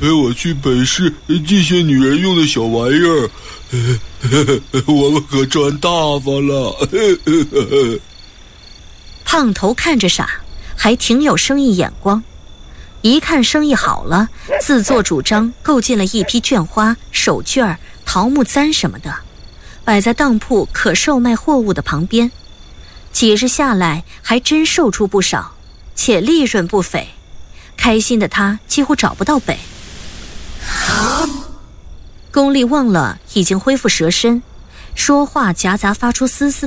陪我去北市进些女人用的小玩意儿，我们可赚大发了。 胖头看着傻，还挺有生意眼光。一看生意好了，自作主张购进了一批绢花、手绢、桃木簪什么的，摆在当铺可售卖货物的旁边。几日下来，还真售出不少，且利润不菲。开心的他几乎找不到北。功力忘了已经恢复蛇身，说话夹杂发出丝丝